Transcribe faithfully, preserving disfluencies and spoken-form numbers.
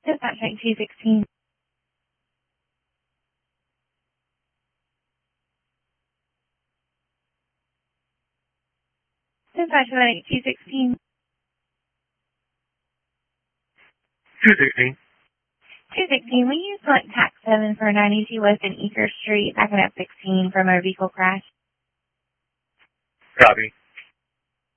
Dispatch rank two sixteen. Dispatch rank two sixteen. two sixteen. two sixteen, will you select tax seven for ninety-two West and Eaker Street, backing up sixteen from a vehicle crash? Copy.